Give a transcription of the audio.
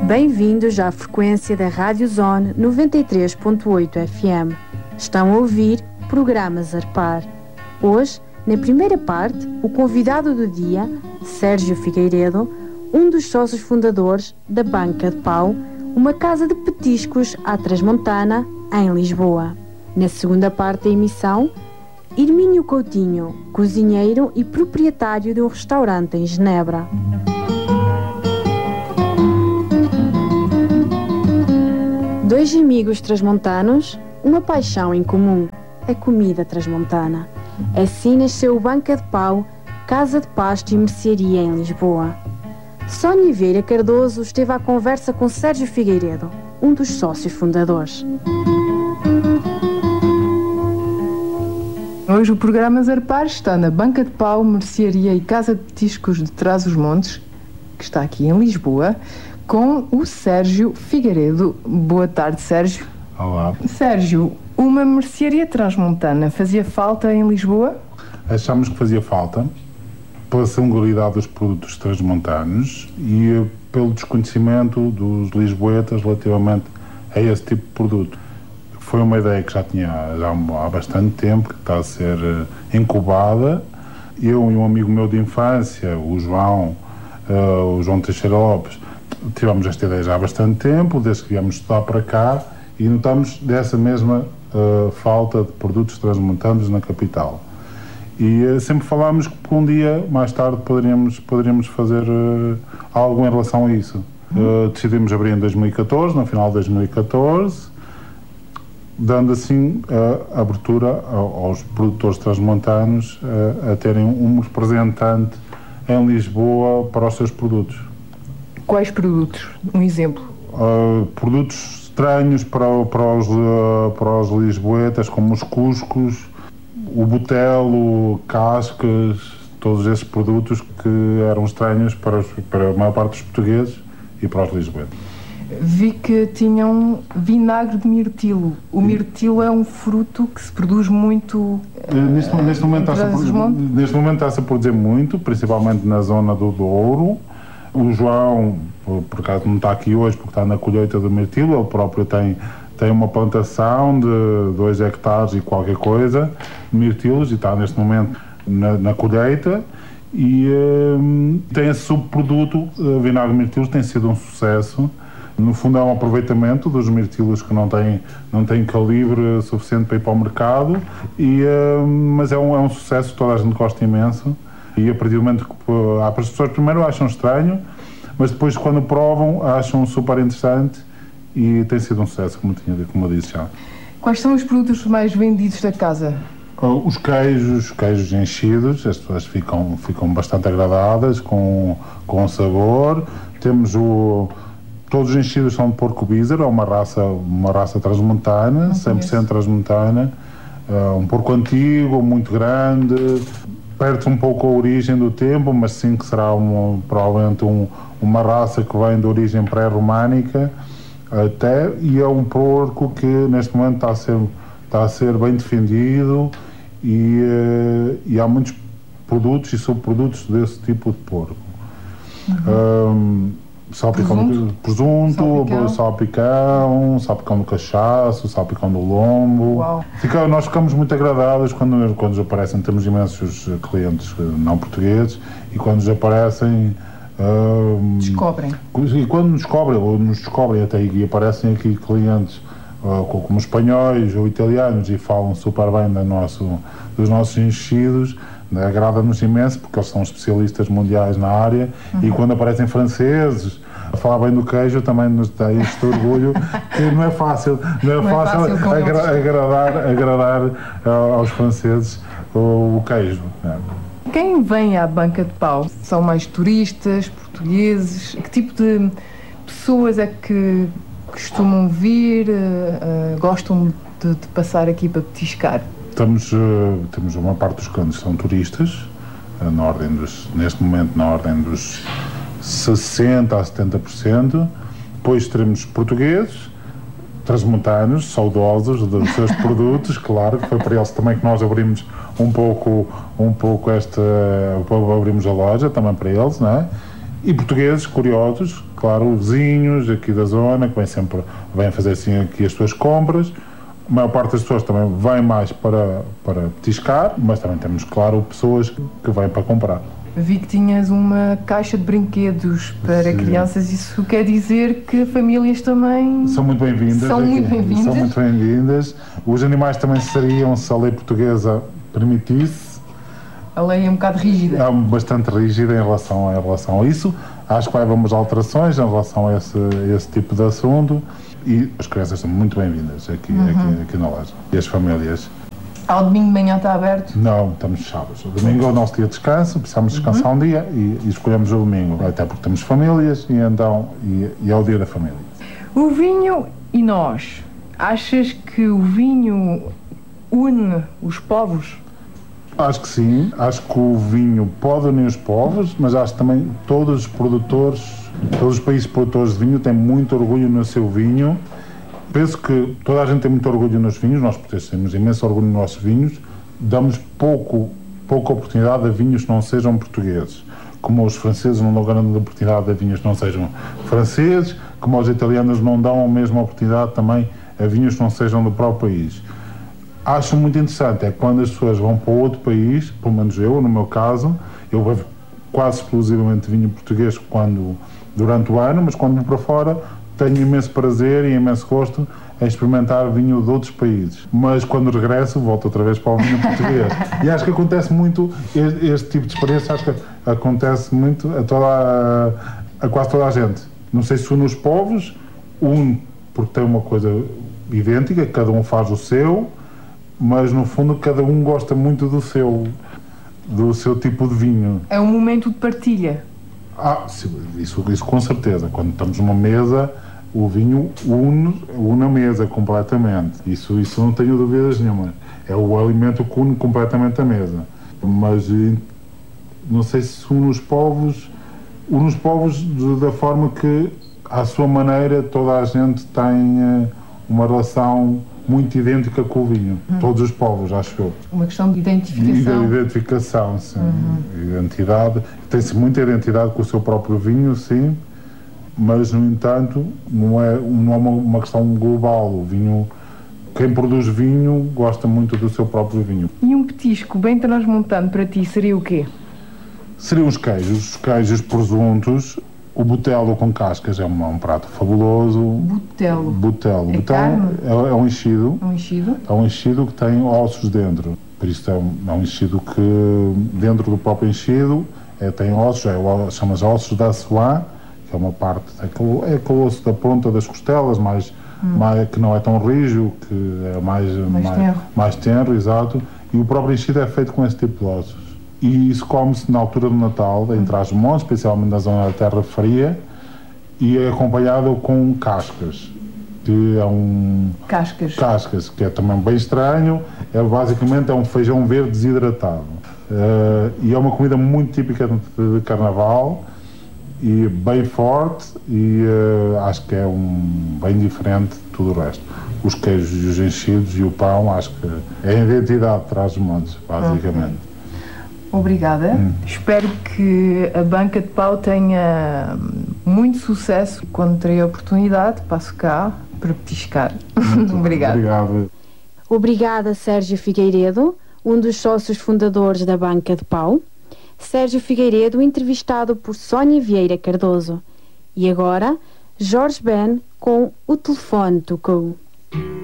Bem-vindos à frequência da Rádio Zone 93.8 FM. Estão a ouvir programa Zarpar. Hoje, na primeira parte, o convidado do dia, Sérgio Figueiredo, um dos sócios fundadores da Banca de Pau, uma casa de petiscos à Transmontana, em Lisboa. Na segunda parte da emissão, Hermínio Coutinho, cozinheiro e proprietário de um restaurante em Genebra. Dois amigos transmontanos, uma paixão em comum, a comida transmontana. Assim nasceu o Banca de Pau, casa de pasto e mercearia em Lisboa. Sónia Vieira Cardoso esteve à conversa com Sérgio Figueiredo, um dos sócios fundadores. Hoje o programa Zarpar está na Banca de Pau, mercearia e casa de petiscos de Trás-os-Montes, que está aqui em Lisboa, com o Sérgio Figueiredo. Boa tarde, Sérgio. Olá. Sérgio, uma mercearia transmontana fazia falta em Lisboa? Achámos que fazia falta pela singularidade dos produtos transmontanos e pelo desconhecimento dos lisboetas relativamente a esse tipo de produto. Foi uma ideia que já há bastante tempo, que está a ser incubada. Eu e um amigo meu de infância, o João Teixeira Lopes, tivemos esta ideia já há bastante tempo, desde que viemos estudar para cá, e notamos dessa mesma falta de produtos transmontanos na capital. E sempre falámos que um dia, mais tarde, poderíamos fazer algo em relação a isso. Decidimos abrir em 2014, no final de 2014, dando assim a abertura aos produtores transmontanos a terem um representante em Lisboa para os seus produtos. Quais produtos? Um exemplo. Produtos estranhos para os lisboetas, como os cuscos, o botelo, cascas, todos esses produtos que eram estranhos para a maior parte dos portugueses e para os lisboetas. Vi que tinham vinagre de mirtilo. O mirtilo é um fruto que se produz muito neste momento está-se a produzir muito, principalmente na zona do Douro. O João, por acaso não está aqui hoje porque está na colheita do mirtilo, ele próprio tem uma plantação de 2 hectares e qualquer coisa de mirtilos e está neste momento na colheita e tem esse subproduto, vinagre de mirtilos, tem sido um sucesso. No fundo é um aproveitamento dos mirtilos que não têm calibre suficiente para ir para o mercado, mas é um sucesso, toda a gente gosta imenso. E a partir do momento que as pessoas primeiro acham estranho, mas depois quando provam acham super interessante e tem sido um sucesso, como eu disse já. Quais são os produtos mais vendidos da casa? Os queijos enchidos, as pessoas ficam bastante agradadas com o sabor. Temos todos os enchidos são de porco bízaro, é uma raça transmontana, 100% transmontana, um porco antigo, muito grande, perde um pouco a origem do tempo, mas sim que será provavelmente uma raça que vem de origem pré-românica até, e é um porco que neste momento está a ser bem defendido e há muitos produtos e subprodutos desse tipo de porco. Presunto, salpicão do cachaço, salpicão do lombo. Nós ficamos muito agradados quando nos aparecem. Temos imensos clientes não portugueses e quando nos aparecem descobrem. E quando nos descobrem até, e aparecem aqui clientes como espanhóis ou italianos e falam super bem dos nossos enchidos, agrada-nos imenso porque eles são especialistas mundiais na área. E quando aparecem franceses a falar bem do queijo também nos dá este orgulho que não é fácil agradar aos franceses o queijo. Quem vem à Banca de Pau? São mais turistas, portugueses? Que tipo de pessoas é que costumam vir, gostam de passar aqui para petiscar? Temos uma parte dos clientes que são turistas, neste momento na ordem dos 60% a 70%. Depois teremos portugueses, transmontanos, saudosos dos seus produtos, claro, que foi para eles também que nós abrimos abrimos a loja, também para eles, não é? E portugueses curiosos, claro, vizinhos aqui da zona, que vêm fazer assim aqui as suas compras. A maior parte das pessoas também vem mais para petiscar, mas também temos, claro, pessoas que vêm para comprar. Vi que tinhas uma caixa de brinquedos para Sim. Crianças. Isso quer dizer que famílias também... São muito bem-vindas. São muito bem-vindas. Os animais também seriam, se a lei portuguesa permitisse. A lei é um bocado rígida. É bastante rígida em relação a isso. Acho que vai haver umas alterações em relação a esse tipo de assunto. E as crianças são muito bem-vindas aqui na loja. E as famílias. Ao domingo de manhã está aberto? Não, estamos fechados. O domingo é o nosso dia de descanso, precisamos descansar um dia e escolhemos o domingo. Até porque temos famílias e é o dia da família. O vinho e nós. Achas que o vinho une os povos? Acho que sim. Acho que o vinho pode unir os povos, mas acho que também todos os países produtores de vinho têm muito orgulho no seu vinho. Penso que toda a gente tem muito orgulho nos vinhos, nós temos imenso orgulho nos nossos vinhos, damos pouca oportunidade a vinhos que não sejam portugueses. Como os franceses não dão grande oportunidade a vinhos que não sejam franceses, como os italianos não dão a mesma oportunidade também a vinhos que não sejam do próprio país. Acho muito interessante é quando as pessoas vão para outro país, pelo menos eu, no meu caso, eu bebo quase exclusivamente vinho português durante o ano, mas quando vou para fora tenho imenso prazer e imenso gosto em experimentar vinho de outros países. Mas quando regresso, volto outra vez para o vinho português. E acho que acontece muito, este tipo de experiência, acho que acontece muito a quase toda a gente. Não sei se une os povos, porque tem uma coisa idêntica, cada um faz o seu, mas no fundo cada um gosta muito do seu tipo de vinho. É um momento de partilha. Isso com certeza. Quando estamos numa mesa, o vinho une a mesa completamente. Isso não tenho dúvidas nenhuma. É o alimento que une completamente a mesa. Mas não sei se une os povos da forma que, à sua maneira, toda a gente tem uma relação muito idêntica com o vinho. Todos os povos, acho eu. Uma questão de identificação. De identificação, sim. Identidade. Tem-se muita identidade com o seu próprio vinho, sim, mas, no entanto, não é uma questão global. O vinho, quem produz vinho gosta muito do seu próprio vinho. E um petisco bem transmontano para ti seria o quê? Seriam os queijos, presuntos. O botelo com cascas é um prato fabuloso. Botelo. Botelo é um enchido. Um enchido? É um enchido que tem ossos dentro. Por isso é um enchido que, dentro do próprio enchido, tem ossos, chama-se ossos da soie, que é uma parte, é aquele osso da ponta das costelas, que não é tão rijo, que é mais tenro, exato. E o próprio enchido é feito com esse tipo de ossos. E isso come-se na altura do Natal, em Trás-os-Montes, especialmente na zona da Terra Fria, e é acompanhado com cascas, que é Cascas, que é também bem estranho, basicamente é um feijão verde desidratado. E é uma comida muito típica de Carnaval, e bem forte, e acho que é bem diferente de tudo o resto. Os queijos e os enchidos e o pão, acho que é a identidade de Trás-os-Montes, basicamente. Obrigada. Espero que a Banca de Pau tenha muito sucesso. Quando terei a oportunidade, passo cá para petiscar. Obrigada. Obrigado. Obrigada, Sérgio Figueiredo, um dos sócios fundadores da Banca de Pau. Sérgio Figueiredo, entrevistado por Sónia Vieira Cardoso. E agora, Jorge Ben com O Telefone Tocou.